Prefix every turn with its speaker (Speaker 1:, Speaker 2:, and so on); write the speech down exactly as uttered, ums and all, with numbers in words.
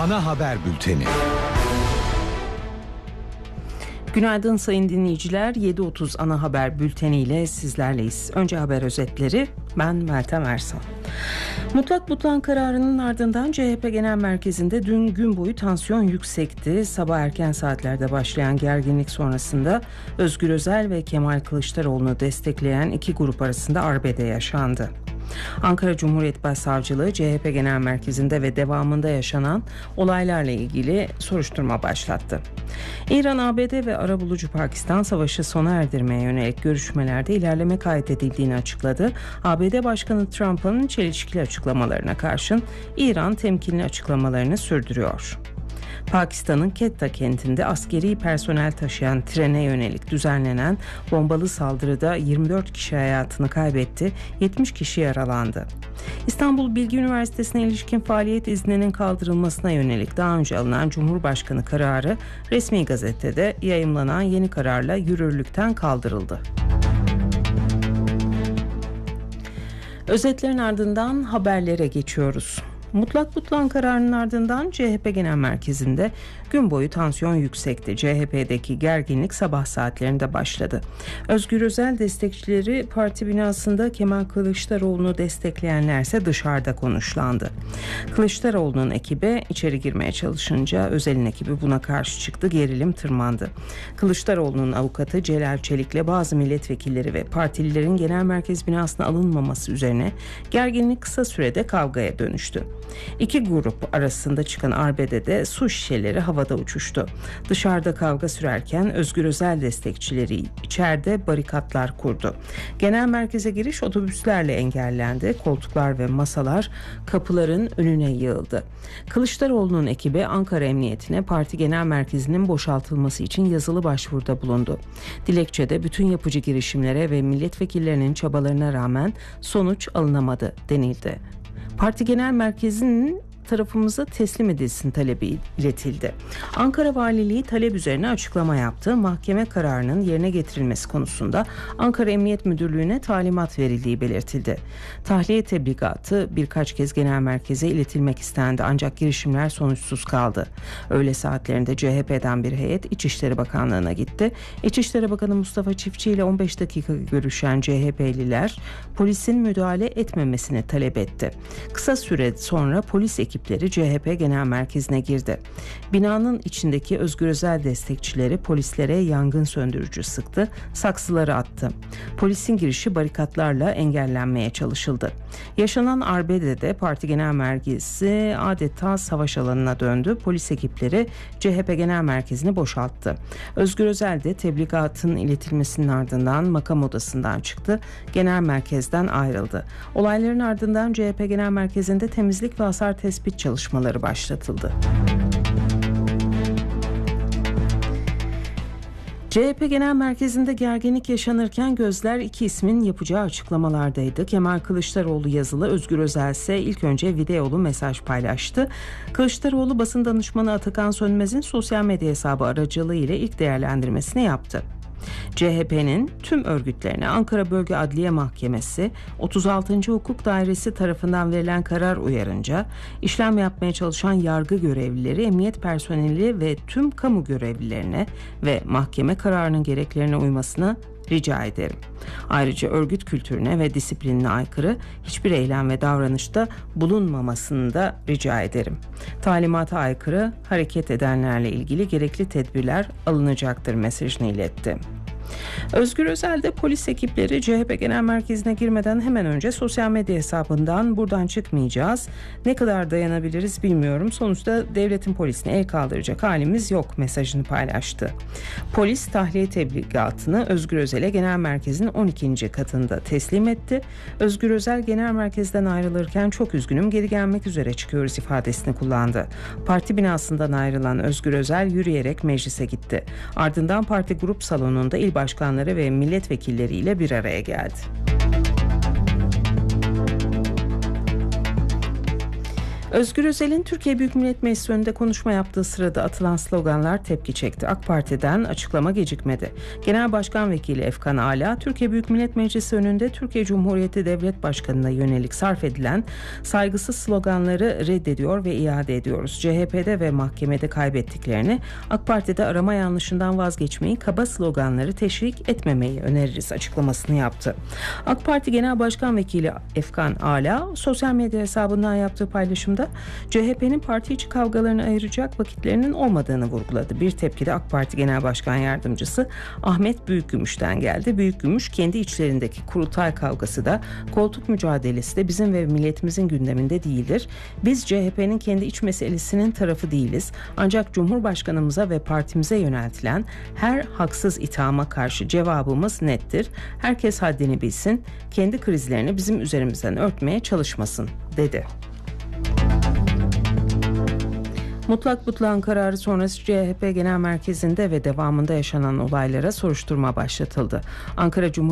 Speaker 1: Ana haber bülteni.
Speaker 2: Günaydın sayın dinleyiciler. yedi otuz ana haber bülteniyle sizlerleyiz. Önce haber özetleri. Ben Meltem Ersan. Mutlak butlan kararının ardından C H P Genel Merkezi'nde dün gün boyu tansiyon yüksekti. Sabah erken saatlerde başlayan gerginlik sonrasında Özgür Özel ve Kemal Kılıçdaroğlu'nu destekleyen iki grup arasında arbede yaşandı. Ankara Cumhuriyet Başsavcılığı C H P Genel Merkezi'nde ve devamında yaşanan olaylarla ilgili soruşturma başlattı. İran, A B D ve arabulucu Pakistan savaşı sona erdirmeye yönelik görüşmelerde ilerleme kaydedildiğini açıkladı. A B D Başkanı Trump'ın çelişkili açıklamalarına karşın İran temkinli açıklamalarını sürdürüyor. Pakistan'ın Quetta kentinde askeri personel taşıyan trene yönelik düzenlenen bombalı saldırıda yirmi dört kişi hayatını kaybetti, yetmiş kişi yaralandı. İstanbul Bilgi Üniversitesi'ne ilişkin faaliyet izninin kaldırılmasına yönelik daha önce alınan Cumhurbaşkanı kararı resmi gazetede yayımlanan yeni kararla yürürlükten kaldırıldı. Özetlerin ardından haberlere geçiyoruz. Mutlak butlan kararının ardından C H P Genel Merkezi'nde gün boyu tansiyon yüksekti. C H P'deki gerginlik sabah saatlerinde başladı. Özgür Özel destekçileri parti binasında, Kemal Kılıçdaroğlu'nu destekleyenlerse dışarıda konuşlandı. Kılıçdaroğlu'nun ekibi içeri girmeye çalışınca Özel'in ekibi buna karşı çıktı. Gerilim tırmandı. Kılıçdaroğlu'nun avukatı Celal Çelik'le bazı milletvekilleri ve partililerin genel merkez binasına alınmaması üzerine gerginlik kısa sürede kavgaya dönüştü. İki grup arasında çıkan arbedede su şişeleri havada uçuştu. Dışarıda kavga sürerken Özgür Özel destekçileri içeride barikatlar kurdu. Genel merkeze giriş otobüslerle engellendi. Koltuklar ve masalar kapıların önüne yığıldı. Kılıçdaroğlu'nun ekibi Ankara Emniyetine parti genel merkezinin boşaltılması için yazılı başvuruda bulundu. Dilekçede bütün yapıcı girişimlere ve milletvekillerinin çabalarına rağmen sonuç alınamadı denildi. Parti Genel Merkezi'nin tarafımıza teslim edilsin talebi iletildi. Ankara Valiliği talep üzerine açıklama yaptı. Mahkeme kararının yerine getirilmesi konusunda Ankara Emniyet Müdürlüğü'ne talimat verildiği belirtildi. Tahliye tebligatı birkaç kez genel merkeze iletilmek istendi ancak girişimler sonuçsuz kaldı. Öğle saatlerinde C H P'den bir heyet İçişleri Bakanlığı'na gitti. İçişleri Bakanı Mustafa Çiftçi ile on beş dakika görüşen C H P'liler polisin müdahale etmemesini talep etti. Kısa süre sonra polis ekibi C H P Genel Merkezi'ne girdi. Binanın içindeki Özgür Özel destekçileri polislere yangın söndürücü sıktı, saksıları attı. Polisin girişi barikatlarla engellenmeye çalışıldı. Yaşanan arbedede parti genel merkezi adeta savaş alanına döndü. Polis ekipleri C H P Genel Merkezi'ni boşalttı. Özgür Özel de tebligatın iletilmesinin ardından makam odasından çıktı. Genel merkezden ayrıldı. Olayların ardından C H P Genel Merkezi'nde temizlik ve hasar tespit çalışmaları başlatıldı. C H P Genel Merkezi'nde gerginlik yaşanırken gözler iki ismin yapacağı açıklamalardaydı. Kemal Kılıçdaroğlu yazılı, Özgür Özel ise ilk önce videolu mesaj paylaştı. Kılıçdaroğlu basın danışmanı Atakan Sönmez'in sosyal medya hesabı aracılığıyla ilk değerlendirmesini yaptı. C H P'nin tüm örgütlerine Ankara Bölge Adliye Mahkemesi otuz altıncı Hukuk Dairesi tarafından verilen karar uyarınca işlem yapmaya çalışan yargı görevlileri, emniyet personeli ve tüm kamu görevlilerine ve mahkeme kararının gereklerine uymasını rica ederim. Ayrıca örgüt kültürüne ve disiplinine aykırı hiçbir eylem ve davranışta bulunmamasını da rica ederim. Talimata aykırı hareket edenlerle ilgili gerekli tedbirler alınacaktır mesajını iletti. Özgür Özel de polis ekipleri C H P Genel Merkezi'ne girmeden hemen önce sosyal medya hesabından buradan çıkmayacağız, ne kadar dayanabiliriz bilmiyorum, sonuçta devletin polisine el kaldıracak halimiz yok mesajını paylaştı. Polis tahliye tebligatını Özgür Özel'e Genel Merkezi'nin on ikinci katında teslim etti. Özgür Özel genel merkezden ayrılırken çok üzgünüm, geri gelmek üzere çıkıyoruz ifadesini kullandı. Parti binasından ayrılan Özgür Özel yürüyerek meclise gitti. Ardından parti grup salonunda il başkanları ve milletvekilleriyle bir araya geldi. Özgür Özel'in Türkiye Büyük Millet Meclisi önünde konuşma yaptığı sırada atılan sloganlar tepki çekti. AK Parti'den açıklama gecikmedi. Genel Başkan Vekili Efkan Ala, Türkiye Büyük Millet Meclisi önünde Türkiye Cumhuriyeti Devlet Başkanı'na yönelik sarf edilen saygısız sloganları reddediyor ve iade ediyoruz. C H P'de ve mahkemede kaybettiklerini, AK Parti'de arama yanlışından vazgeçmeyi, kaba sloganları teşvik etmemeyi öneririz açıklamasını yaptı. AK Parti Genel Başkan Vekili Efkan Ala, sosyal medya hesabından yaptığı paylaşımda C H P'nin parti içi kavgalarını ayıracak vakitlerinin olmadığını vurguladı. Bir tepki de AK Parti Genel Başkan Yardımcısı Ahmet Büyükgümüş'ten geldi. Büyükgümüş, kendi içlerindeki kurultay kavgası da, koltuk mücadelesi de bizim ve milletimizin gündeminde değildir. Biz C H P'nin kendi iç meselesinin tarafı değiliz. Ancak Cumhurbaşkanımıza ve partimize yöneltilen her haksız ithama karşı cevabımız nettir. Herkes haddini bilsin, kendi krizlerini bizim üzerimizden örtmeye çalışmasın, dedi. Mutlak Butlak'ın kararı sonrası C H P Genel Merkezi'nde ve devamında yaşanan olaylara soruşturma başlatıldı. Ankara Cumhuriyet